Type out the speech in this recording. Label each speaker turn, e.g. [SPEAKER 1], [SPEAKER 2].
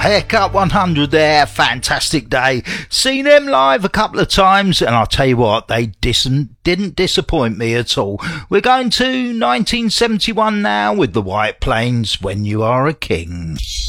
[SPEAKER 1] Haircut 100 there, fantastic day. Seen them live a couple of times, and I'll tell you what, they didn't disappoint me at all. We're going to 1971 now with the White Plains, When You Are a King.